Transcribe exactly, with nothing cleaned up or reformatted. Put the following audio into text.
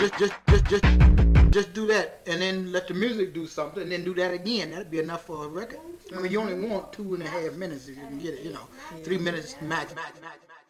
just, just, just, just, just do that, and then let the music do something, and then do that again. That'd be enough for a record. I mean, you only want two and a half minutes if you can get it. You know, three minutes max. max, max, max.